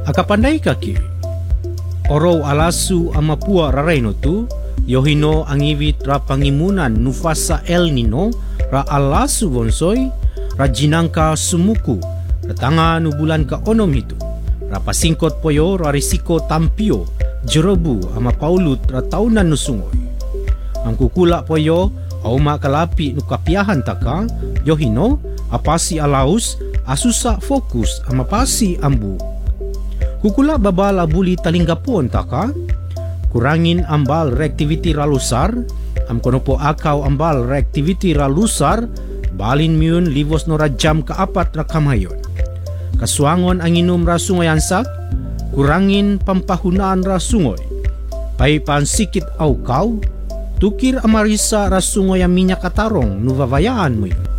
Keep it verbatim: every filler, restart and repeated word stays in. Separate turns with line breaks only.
Akapanday kaki. Oro alasu amapua rareno tu, yohino angivit ra pangimunan nufasa El Nino, ra alasu bonsoy, ra jinangka sumuku, ra tanga nu bulan ka onom hitu, ra pasingkot poyo ra risiko tampio, jerobu ama paulut ra taunan nusungoy. Ang kukula poyo, auma kalapi nu kapiahan taka, yohino, apasi alaus, asusa fokus ama pasi ambu. Kukula babala buli talinggapon taka, kurangin ambal reactivity ralusar, am konopo akaw ambal reactivity ralusar, balin miun livos no rajam kaapat rakamayon. Kasuangon ang inum rasungoy ansak, kurangin pampahunaan rasungoy. Paipan sikit aukaw, tukir amarisa rasungoy ang minyak katarong nuvavayaan mo yun.